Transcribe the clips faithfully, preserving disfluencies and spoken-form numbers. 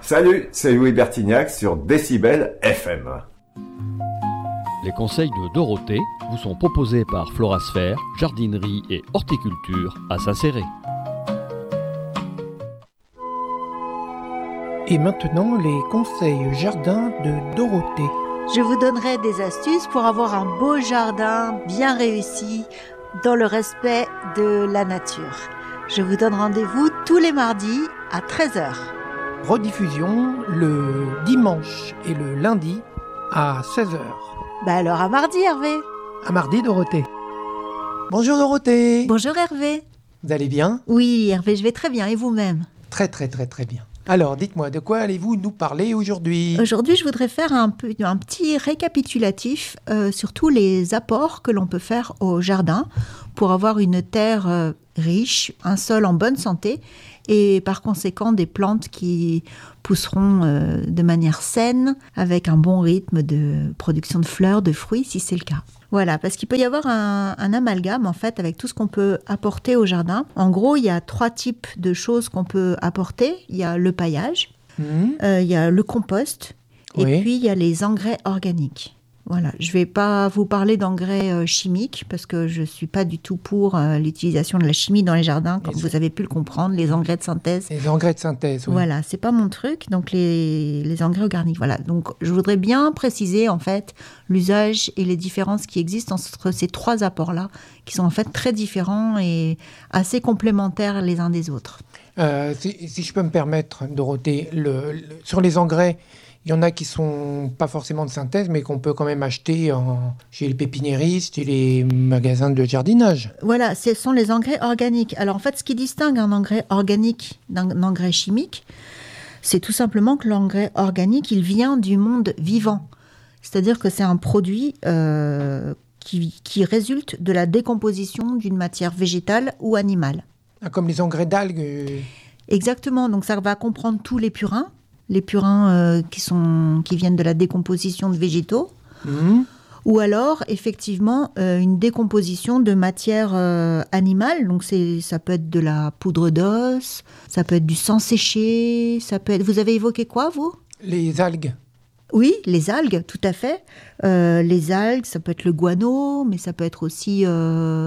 Salut, c'est Louis Bertignac sur Décibel F M. Les conseils de Dorothée vous sont proposés par Florasphère, jardinerie et horticulture à Saint-Céré. Et maintenant, les conseils jardin de Dorothée. Je vous donnerai des astuces pour avoir un beau jardin bien réussi dans le respect de la nature. Je vous donne rendez-vous tous les mardis à treize heures. Rediffusion le dimanche et le lundi à seize heures. Bah alors à mardi Hervé. À mardi Dorothée. Bonjour Dorothée. Bonjour Hervé. Vous allez bien ? Oui Hervé, je vais très bien et vous-même ? Très très très très bien. Alors dites-moi, de quoi allez-vous nous parler aujourd'hui ? Aujourd'hui je voudrais faire un, peu, un petit récapitulatif euh, sur tous les apports que l'on peut faire au jardin pour avoir une terre euh, riche, un sol en bonne santé et par conséquent des plantes qui pousseront euh, de manière saine avec un bon rythme de production de fleurs, de fruits si c'est le cas. Voilà, parce qu'il peut y avoir un, un amalgame en fait avec tout ce qu'on peut apporter au jardin. En gros, il y a trois types de choses qu'on peut apporter. Il y a le paillage, mmh. euh, il y a le compost et oui. puis il y a les engrais organiques. Voilà, je ne vais pas vous parler d'engrais euh, chimiques parce que je ne suis pas du tout pour euh, l'utilisation de la chimie dans les jardins, comme les vous avez pu le comprendre, les engrais de synthèse. Les engrais de synthèse, oui. Voilà, ce n'est pas mon truc, donc les, les engrais organiques. Voilà, donc je voudrais bien préciser en fait l'usage et les différences qui existent entre ces trois apports-là, qui sont en fait très différents et assez complémentaires les uns des autres. Euh, si, si je peux me permettre, Dorothée, le, le, sur les engrais, il y en a qui ne sont pas forcément de synthèse, mais qu'on peut quand même acheter en, chez les pépiniéristes et les magasins de jardinage. Voilà, ce sont les engrais organiques. Alors en fait, ce qui distingue un engrais organique d'un engrais chimique, c'est tout simplement que l'engrais organique, il vient du monde vivant. C'est-à-dire que c'est un produit euh, qui, qui résulte de la décomposition d'une matière végétale ou animale. Ah, comme les engrais d'algues. Exactement, donc ça va comprendre tous les purins. Les purins euh, qui, sont, qui viennent de la décomposition de végétaux, mmh. ou alors effectivement euh, une décomposition de matière euh, animale. Donc c'est, ça peut être de la poudre d'os, ça peut être du sang séché, ça peut être... Vous avez évoqué quoi, vous ? Les algues. Oui, les algues, tout à fait. Euh, les algues, ça peut être le guano, mais ça peut être aussi euh,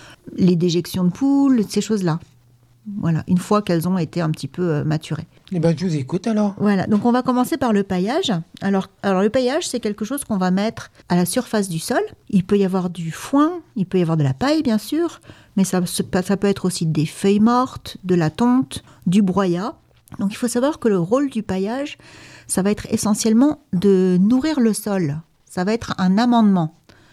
les déjections de poules, ces choses-là. Voilà, une fois qu'elles ont été un petit peu euh, maturées. Eh bien, je vous écoute alors. Voilà, donc on va commencer par le paillage. Alors, alors le paillage, c'est quelque chose qu'on va mettre à la surface du sol. Il peut y avoir du foin, il peut y avoir de la paille, bien sûr, mais ça, ça peut être aussi des feuilles mortes, de la tonte, du broyat. Donc, il faut savoir que le rôle du paillage, ça va être essentiellement de nourrir le sol. Ça va être un amendement.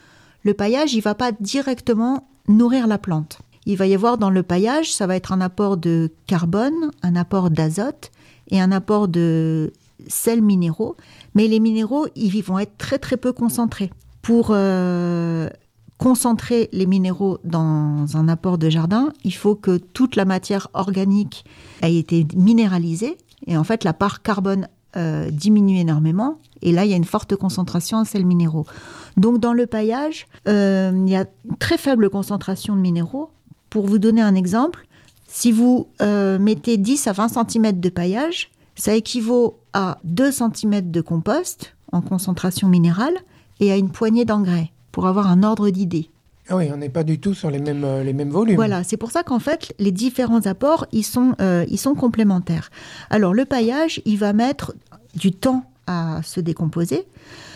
Le paillage, il ne va pas directement nourrir la plante. Il va y avoir dans le paillage, ça va être un apport de carbone, un apport d'azote et un apport de sels minéraux. Mais les minéraux, ils vont être très très peu concentrés. Pour euh, concentrer les minéraux dans un apport de jardin, il faut que toute la matière organique ait été minéralisée. Et en fait, la part carbone euh, diminue énormément. Et là, il y a une forte concentration en sels minéraux. Donc dans le paillage, euh, il y a une très faible concentration de minéraux. Pour vous donner un exemple, si vous euh, mettez dix à vingt centimètres de paillage, ça équivaut à deux centimètres de compost en concentration minérale et à une poignée d'engrais, pour avoir un ordre d'idée. Ah oui, on n'est pas du tout sur les mêmes, euh, les mêmes volumes. Voilà, c'est pour ça qu'en fait, les différents apports, ils sont, euh, ils sont complémentaires. Alors, le paillage, il va mettre du temps à se décomposer.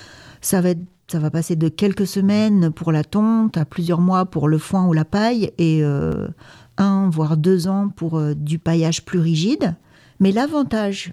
Ça va être Ça va passer de quelques semaines pour la tonte à plusieurs mois pour le foin ou la paille et euh, un voire deux ans pour euh, du paillage plus rigide. Mais l'avantage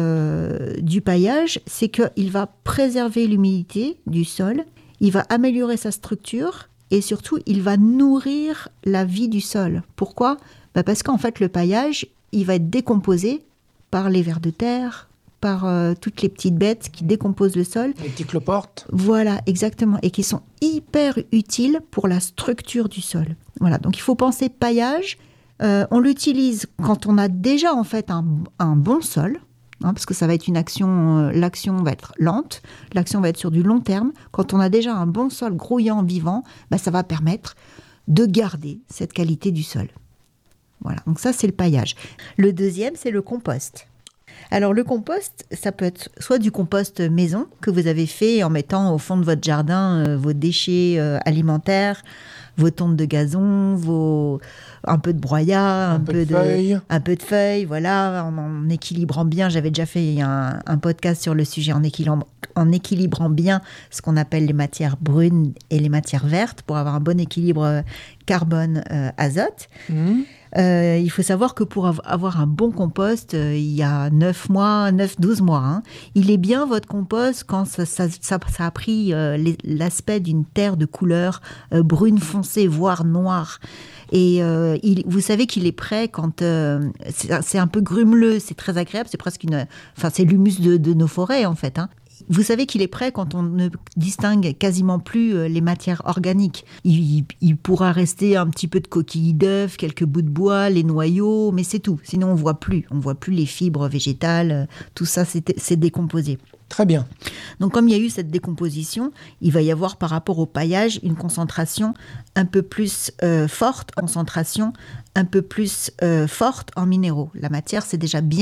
euh, du paillage, c'est qu'il va préserver l'humidité du sol, il va améliorer sa structure et surtout, il va nourrir la vie du sol. Pourquoi ? Bah parce qu'en fait, le paillage, il va être décomposé par les vers de terre, par euh, toutes les petites bêtes qui décomposent le sol. Les petits cloportes. Voilà, exactement. Et qui sont hyper utiles pour la structure du sol. Voilà, donc il faut penser paillage. Euh, on l'utilise quand on a déjà en fait un, un bon sol, hein, parce que ça va être une action, euh, l'action va être lente, l'action va être sur du long terme. Quand on a déjà un bon sol grouillant, vivant, bah, ça va permettre de garder cette qualité du sol. Voilà, donc ça c'est le paillage. Le deuxième, c'est le compost. Alors le compost, ça peut être soit du compost maison que vous avez fait en mettant au fond de votre jardin euh, vos déchets euh, alimentaires, vos tontes de gazon, vos un peu de broyat, un, un peu, peu de, de feuilles, un peu de feuilles, voilà, en, en équilibrant bien. J'avais déjà fait un, un podcast sur le sujet en équilibrant, en équilibrant bien ce qu'on appelle les matières brunes et les matières vertes pour avoir un bon équilibre carbone-azote. Euh, mmh. Euh, il faut savoir que pour avoir un bon compost, euh, il y a neuf mois, neuf douze mois, hein, il est bien votre compost quand ça, ça, ça, ça a pris euh, les, l'aspect d'une terre de couleur euh, brune foncée, voire noire. Et euh, il, vous savez qu'il est prêt quand euh, c'est, c'est un peu grumeleux, c'est très agréable, c'est presque une, enfin c'est l'humus de, de nos forêts en fait, hein. Vous savez qu'il est prêt quand on ne distingue quasiment plus les matières organiques. Il, il pourra rester un petit peu de coquilles d'œufs, quelques bouts de bois, les noyaux, mais c'est tout. Sinon, on ne voit plus. On ne voit plus les fibres végétales. Tout ça, c'est, c'est décomposé. Très bien. Donc, comme il y a eu cette décomposition, il va y avoir par rapport au paillage une concentration un peu plus euh, forte, concentration un peu plus euh, forte en minéraux. La matière, c'est déjà bien